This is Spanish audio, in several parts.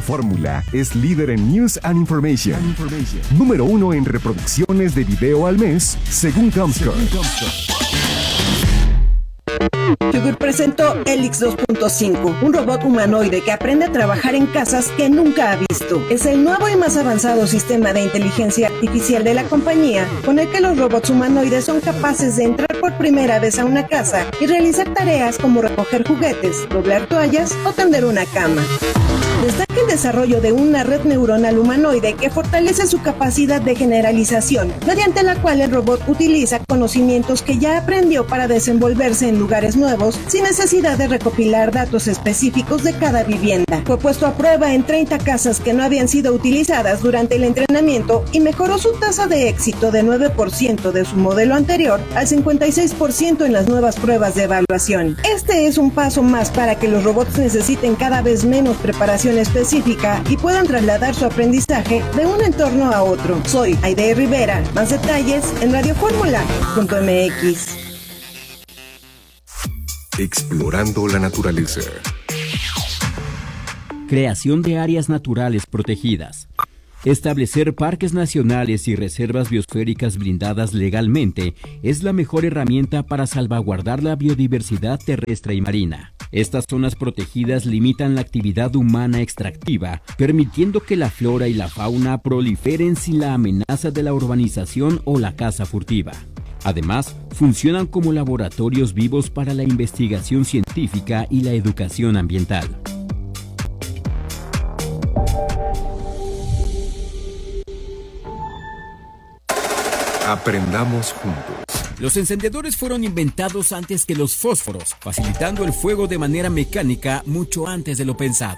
Fórmula es líder en News and Information. Número 1 en reproducciones de video al mes, según Comscore. Yugur presentó Helix 2.5, un robot humanoide que aprende a trabajar en casas que nunca ha visto. Es el nuevo y más avanzado sistema de inteligencia artificial de la compañía, con el que los robots humanoides son capaces de entrar por primera vez a una casa y realizar tareas como recoger juguetes, doblar toallas o tender una cama. Destaca el desarrollo de una red neuronal humanoide que fortalece su capacidad de generalización, mediante la cual el robot utiliza conocimientos que ya aprendió para desenvolverse en lugares nuevos sin necesidad de recopilar datos específicos de cada vivienda. Fue puesto a prueba en 30 casas que no habían sido utilizadas durante el entrenamiento y mejoró su tasa de éxito de 9% de su modelo anterior al 56% en las nuevas pruebas de evaluación. Este es un paso más para que los robots necesiten cada vez menos preparación específica y puedan trasladar su aprendizaje de un entorno a otro. Soy Aide Rivera. Más detalles en radioformula.mx. Explorando la naturaleza. Creación de áreas naturales protegidas. Establecer parques nacionales y reservas biosféricas blindadas legalmente es la mejor herramienta para salvaguardar la biodiversidad terrestre y marina. Estas zonas protegidas limitan la actividad humana extractiva, permitiendo que la flora y la fauna proliferen sin la amenaza de la urbanización o la caza furtiva. Además, funcionan como laboratorios vivos para la investigación científica y la educación ambiental. Aprendamos juntos. Los encendedores fueron inventados antes que los fósforos, facilitando el fuego de manera mecánica mucho antes de lo pensado.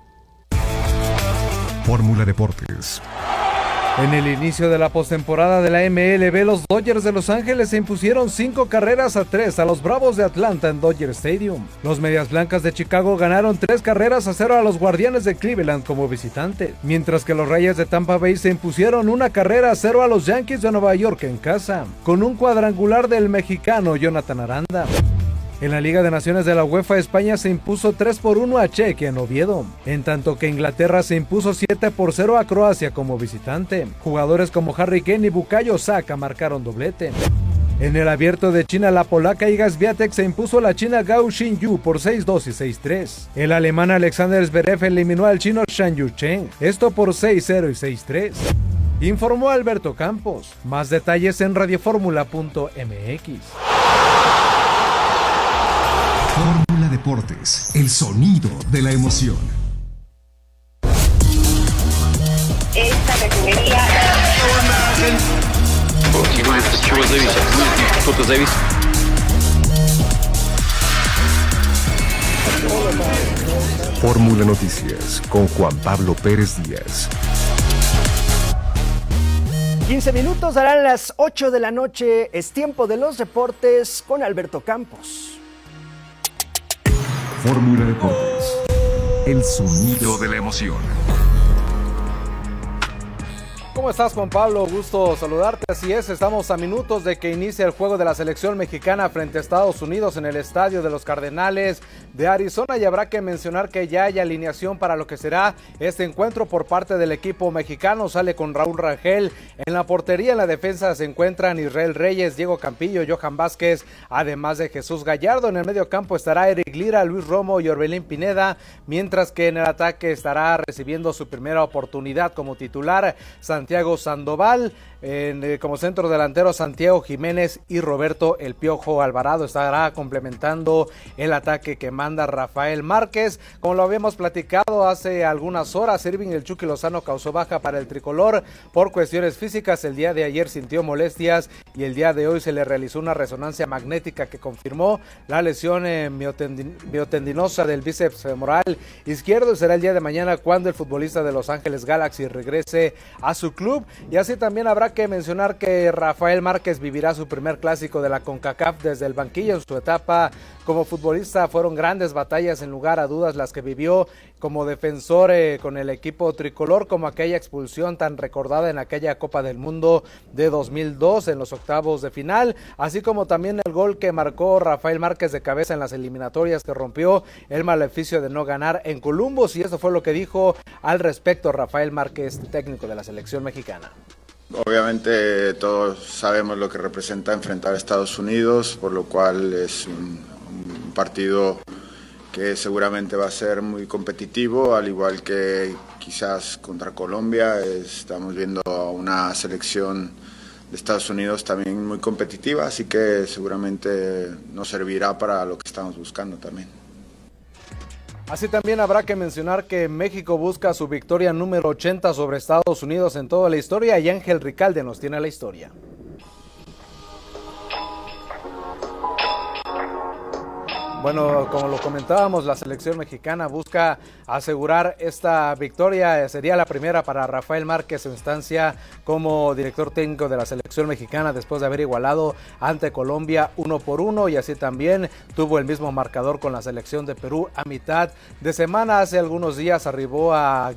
Fórmula Deportes. En el inicio de la postemporada de la MLB, los Dodgers de Los Ángeles se impusieron 5-3 a los Bravos de Atlanta en Dodger Stadium. Los Medias Blancas de Chicago ganaron 3-0 a los Guardianes de Cleveland como visitantes, mientras que los Reyes de Tampa Bay se impusieron 1-0 a los Yankees de Nueva York en casa, con un cuadrangular del mexicano Jonathan Aranda. En la Liga de Naciones de la UEFA, España se impuso 3-1 a Chequia en Oviedo, en tanto que Inglaterra se impuso 7-0 a Croacia como visitante. Jugadores como Harry Kane y Bukayo Saka marcaron doblete. En el Abierto de China, la polaca Iga Swiatek se impuso a la china Gao Xingyu por 6-2 y 6-3. El alemán Alexander Zverev eliminó al chino Shan Yuchen, esto por 6-0 y 6-3. Informó Alberto Campos. Más detalles en radioformula.mx. Fórmula Deportes, el sonido de la emoción. Esta refinería... Fórmula Noticias con Juan Pablo Pérez Díaz. 15 minutos darán las 8 de la noche. Es tiempo de los deportes con Alberto Campos. Fórmula Deportes, el sonido de la emoción. ¿Cómo estás, Juan Pablo? Gusto saludarte. Así es, estamos a minutos de que inicie el juego de la selección mexicana frente a Estados Unidos en el estadio de los Cardenales de Arizona, y habrá que mencionar que ya hay alineación para lo que será este encuentro por parte del equipo mexicano. Sale con Raúl Rangel en la portería. En la defensa se encuentran Israel Reyes, Diego Campillo, Johan Vázquez, además de Jesús Gallardo. En el medio campo estará Eric Lira, Luis Romo y Orbelín Pineda, mientras que en el ataque estará recibiendo su primera oportunidad como titular Santiago Sandoval. Como centro delantero, Santiago Jiménez y Roberto El Piojo Alvarado. Estará complementando el ataque que manda Rafael Márquez. Como lo habíamos platicado hace algunas horas, Irving El Chucky Lozano causó baja para el tricolor por cuestiones físicas. El día de ayer sintió molestias y el día de hoy se le realizó una resonancia magnética que confirmó la lesión miotendinosa del bíceps femoral izquierdo. Será el día de mañana cuando el futbolista de Los Ángeles Galaxy regrese a su club, y así también habrá que mencionar que Rafael Márquez vivirá su primer clásico de la CONCACAF desde el banquillo. En su etapa como futbolista fueron grandes batallas, sin lugar a dudas, las que vivió como defensor con el equipo tricolor, como aquella expulsión tan recordada en aquella Copa del Mundo de 2002 en los octavos de final, así como también el gol que marcó Rafael Márquez de cabeza en las eliminatorias que rompió el maleficio de no ganar en Columbus, y eso fue lo que dijo al respecto Rafael Márquez, técnico de la selección mexicana. Obviamente todos sabemos lo que representa enfrentar a Estados Unidos, por lo cual es un partido que seguramente va a ser muy competitivo, al igual que quizás contra Colombia. Estamos viendo a una selección de Estados Unidos también muy competitiva, así que seguramente nos servirá para lo que estamos buscando también. Así también habrá que mencionar que México busca su victoria número 80 sobre Estados Unidos en toda la historia, y Ángel Ricalde nos tiene la historia. Bueno, como lo comentábamos, la selección mexicana busca asegurar esta victoria. Sería la primera para Rafael Márquez en instancia como director técnico de la selección mexicana después de haber igualado ante Colombia 1-1, y así también tuvo el mismo marcador con la selección de Perú a mitad de semana. Hace algunos días arribó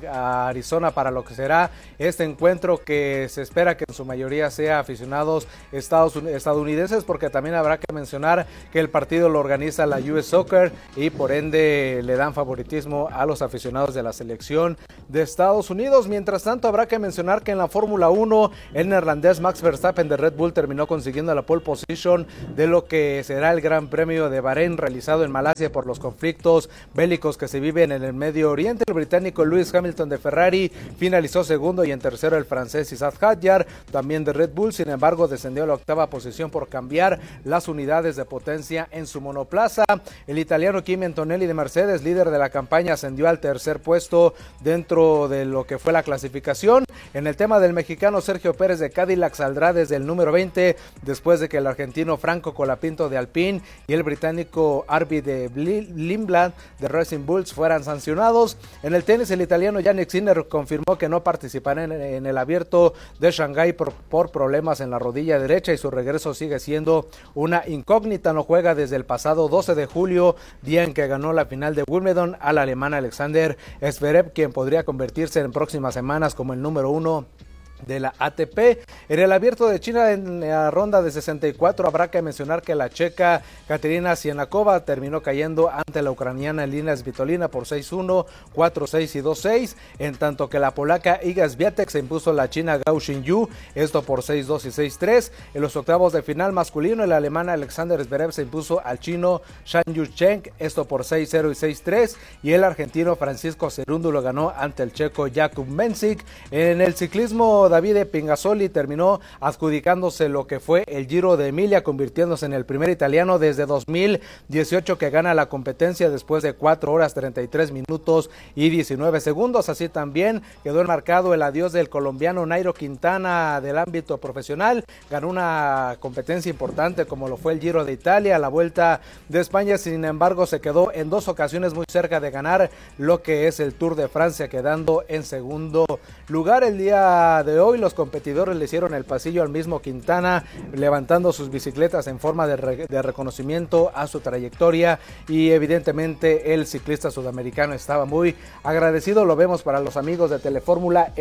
a Arizona para lo que será este encuentro, que se espera que en su mayoría sea aficionados estadounidenses, porque también habrá que mencionar que el partido lo organiza la US Soccer y por ende le dan favoritismo a los aficionados de la selección de Estados Unidos. Mientras tanto, habrá que mencionar que en la Fórmula 1 el neerlandés Max Verstappen de Red Bull terminó consiguiendo la pole position de lo que será el Gran Premio de Bahrein, realizado en Malasia por los conflictos bélicos que se viven en el Medio Oriente. El británico Lewis Hamilton de Ferrari finalizó segundo, y en tercero el francés Isaac Hadjar, también de Red Bull. Sin embargo, descendió a la octava posición por cambiar las unidades de potencia en su monoplaza. El italiano Kimi Antonelli de Mercedes, líder de la campaña, ascendió al tercer puesto dentro de lo que fue la clasificación. En el tema del mexicano Sergio Pérez de Cadillac saldrá desde el número 20 después de que el argentino Franco Colapinto de Alpine y el británico Arby de Lindblad de Racing Bulls fueran sancionados. En el tenis, el italiano Jannik Sinner confirmó que no participará en el abierto de Shanghái por problemas en la rodilla derecha, y su regreso sigue siendo una incógnita. No juega desde el pasado 12 de julio, día en que ganó la final de Wimbledon al alemán Alexander Zverev, quien podría convertirse en próximas semanas como el número 1 de la ATP. En el abierto de China, en la ronda de 64, habrá que mencionar que la checa Katerina Sienakova terminó cayendo ante la ucraniana Elina Svitolina por 6-1, 4-6 y 2-6, en tanto que la polaca Iga Swiatek se impuso a la china Gao Xinyu, esto por 6-2 y 6-3. En los octavos de final masculino, el alemán Alexander Zverev se impuso al chino Shan Yucheng, esto por 6-0 y 6-3, y el argentino Francisco Cerúndulo ganó ante el checo Jakub Mensik. En el ciclismo, Davide Pingazzoli terminó adjudicándose lo que fue el Giro de Emilia, convirtiéndose en el primer italiano desde 2018 que gana la competencia después de 4 horas 33 minutos y 19 segundos. Así también quedó enmarcado el adiós del colombiano Nairo Quintana del ámbito profesional. Ganó una competencia importante como lo fue el Giro de Italia, la Vuelta de España. Sin embargo, se quedó en 2 ocasiones muy cerca de ganar lo que es el Tour de Francia, quedando en segundo lugar. El día de hoy los competidores le hicieron el pasillo al mismo Quintana, levantando sus bicicletas en forma de reconocimiento a su trayectoria, y evidentemente el ciclista sudamericano estaba muy agradecido. Lo vemos para los amigos de Telefórmula,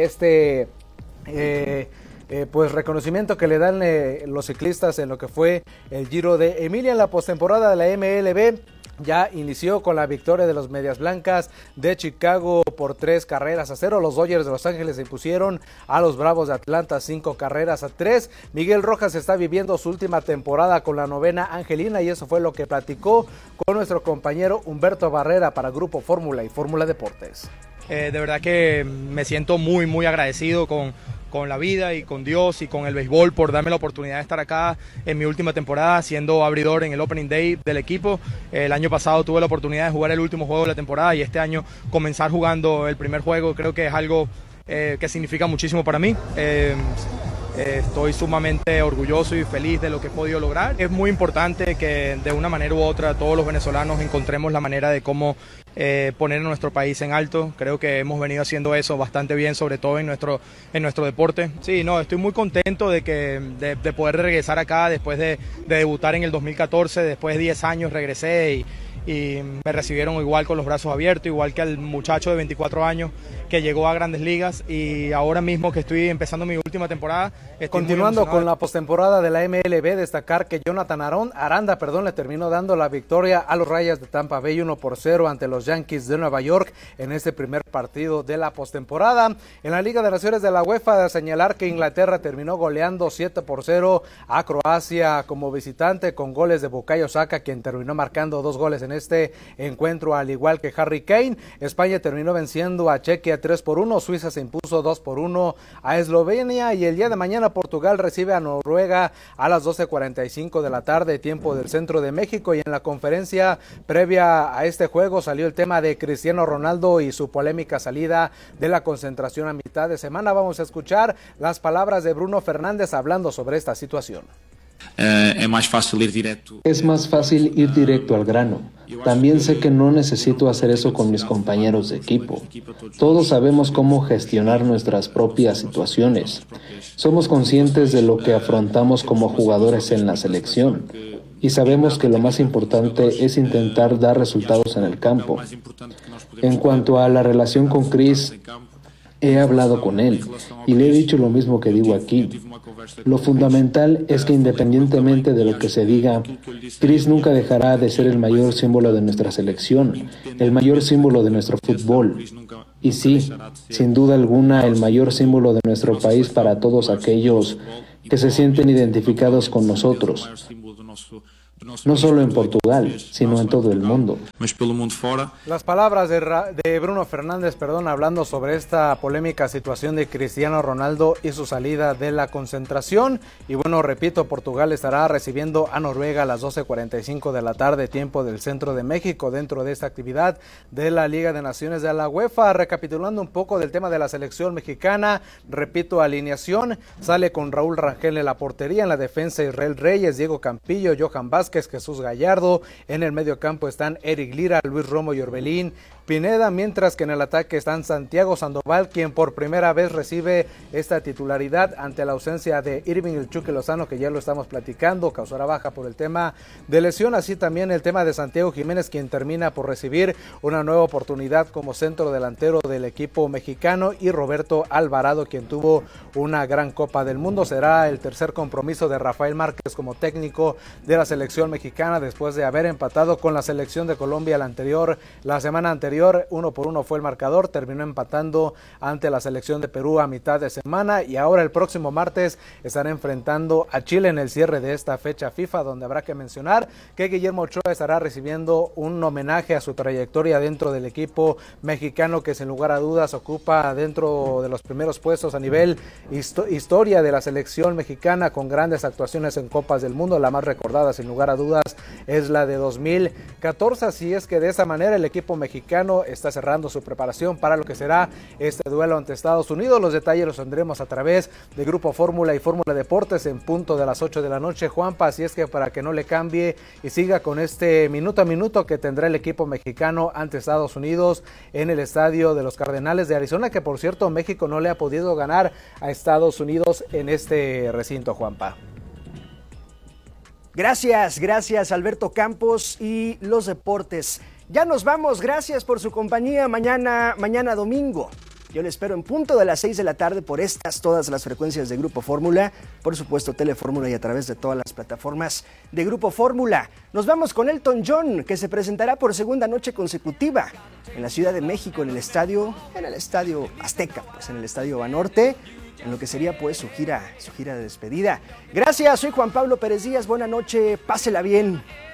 pues reconocimiento que le dan los ciclistas en lo que fue el Giro de Emilia. En la postemporada de la MLB ya inició con la victoria de los Medias Blancas de Chicago por 3-0. Los Dodgers de Los Ángeles se impusieron a los Bravos de Atlanta 5-3. Miguel Rojas está viviendo su última temporada con la novena angelina, y eso fue lo que platicó con nuestro compañero Humberto Barrera para Grupo Fórmula y Fórmula Deportes. De verdad que me siento muy agradecido con la vida y con Dios y con el béisbol por darme la oportunidad de estar acá en mi última temporada siendo abridor en el Opening Day del equipo. El año pasado tuve la oportunidad de jugar el último juego de la temporada, y este año comenzar jugando el primer juego creo que es algo que significa muchísimo para mí. Estoy sumamente orgulloso y feliz de lo que he podido lograr. Es muy importante que de una manera u otra todos los venezolanos encontremos la manera de cómo poner a nuestro país en alto. Creo que hemos venido haciendo eso bastante bien, sobre todo en nuestro deporte. Sí, no, estoy muy contento de poder regresar acá después de debutar en el 2014, después de 10 años regresé y me recibieron igual con los brazos abiertos, igual que al muchacho de 24 años que llegó a Grandes Ligas, y ahora mismo que estoy empezando mi última temporada. Continuando con la postemporada de la MLB, destacar que Jonathan Aranda le terminó dando la victoria a los Rayas de Tampa Bay 1-0 ante los Yankees de Nueva York en este primer partido de la postemporada. En la Liga de Naciones de la UEFA, de señalar que Inglaterra terminó goleando 7-0 a Croacia como visitante con goles de Bukayo Saka, quien terminó marcando 2 goles en este encuentro, al igual que Harry Kane. España terminó venciendo a Chequia 3-1, Suiza se impuso 2-1 a Eslovenia, y el día de mañana Portugal recibe a Noruega a las 12:45 de la tarde, tiempo del centro de México. Y en la conferencia previa a este juego salió el tema de Cristiano Ronaldo y su polémica salida de la concentración a mitad de semana. Vamos a escuchar las palabras de Bruno Fernández hablando sobre esta situación. Es más fácil ir directo al grano. También sé que no necesito hacer eso con mis compañeros de equipo. Todos sabemos cómo gestionar nuestras propias situaciones. Somos conscientes de lo que afrontamos como jugadores en la selección. Y sabemos que lo más importante es intentar dar resultados en el campo. En cuanto a la relación con Chris, he hablado con él y le he dicho lo mismo que digo aquí. Lo fundamental es que independientemente de lo que se diga, Chris nunca dejará de ser el mayor símbolo de nuestra selección, el mayor símbolo de nuestro fútbol. Y sí, sin duda alguna, el mayor símbolo de nuestro país para todos aquellos que se sienten identificados con nosotros. No solo en Portugal, sino en todo el mundo. Las palabras de Bruno Fernández, hablando sobre esta polémica situación de Cristiano Ronaldo y su salida de la concentración. Y bueno, repito, Portugal estará recibiendo a Noruega a las 12:45 de la tarde, tiempo del centro de México, dentro de esta actividad de la Liga de Naciones de la UEFA. Recapitulando un poco del tema de la selección mexicana, repito, alineación, sale con Raúl Rangel en la portería, en la defensa Israel Reyes, Diego Campillo, Johan Vázquez, Jesús Gallardo. En el medio campo están Eric Lira, Luis Romo y Orbelín Pineda, mientras que en el ataque están Santiago Sandoval, quien por primera vez recibe esta titularidad ante la ausencia de Irving El Chucky Lozano, que ya lo estamos platicando, causará baja por el tema de lesión. Así también el tema de Santiago Jiménez, quien termina por recibir una nueva oportunidad como centro delantero del equipo mexicano, y Roberto Alvarado, quien tuvo una gran Copa del Mundo. Será el tercer compromiso de Rafael Márquez como técnico de la selección mexicana, después de haber empatado con la selección de Colombia la semana anterior. 1-1 fue el marcador, terminó empatando ante la selección de Perú a mitad de semana, y ahora el próximo martes estará enfrentando a Chile en el cierre de esta fecha FIFA, donde habrá que mencionar que Guillermo Ochoa estará recibiendo un homenaje a su trayectoria dentro del equipo mexicano, que sin lugar a dudas ocupa dentro de los primeros puestos a nivel historia de la selección mexicana, con grandes actuaciones en Copas del Mundo. La más recordada sin lugar a dudas es la de 2014, así es que de esa manera el equipo mexicano está cerrando su preparación para lo que será este duelo ante Estados Unidos. Los detalles los tendremos a través de Grupo Fórmula y Fórmula Deportes en punto de las 8 de la noche, Juanpa, así es que para que no le cambie y siga con este minuto a minuto que tendrá el equipo mexicano ante Estados Unidos en el estadio de los Cardenales de Arizona, que por cierto México no le ha podido ganar a Estados Unidos en este recinto, Juanpa. Gracias Alberto Campos y los deportes. Ya nos vamos, gracias por su compañía. Mañana domingo, yo le espero en punto de las 6 de la tarde por todas las frecuencias de Grupo Fórmula, por supuesto Telefórmula y a través de todas las plataformas de Grupo Fórmula. Nos vamos con Elton John, que se presentará por segunda noche consecutiva en la Ciudad de México, en el estadio Azteca, pues en el estadio Banorte, en lo que sería pues su gira de despedida. Gracias, soy Juan Pablo Pérez Díaz, buena noche, pásela bien.